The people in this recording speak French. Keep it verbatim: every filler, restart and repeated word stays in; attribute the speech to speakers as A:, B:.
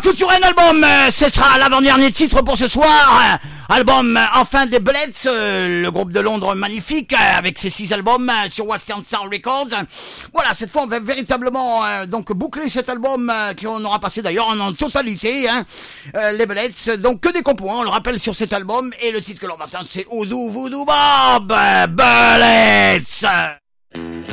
A: clôturer un album, euh, ce sera l'avant-dernier titre pour ce soir. Euh, album euh, enfin des Bullets, euh, le groupe de Londres magnifique, euh, avec ses six albums euh, sur Western Sound Records. Voilà, cette fois on va véritablement euh, donc boucler cet album euh, qu'on aura passé d'ailleurs en, en totalité, hein, euh, les Bullets. Donc que des compos, hein, on le rappelle sur cet album, et le titre que l'on va entendre c'est Oudou Voodoo Bob, euh, Bullets.